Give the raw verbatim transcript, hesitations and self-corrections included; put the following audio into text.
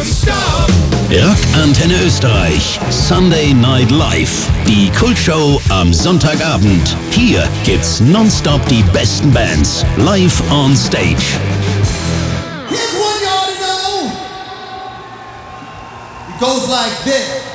Non-Stop. Rockantenne Österreich, Sunday Night Live, die Kultshow am Sonntagabend. Hier gibt's nonstop die besten Bands live on stage. Here's one you ought to know. It goes like this.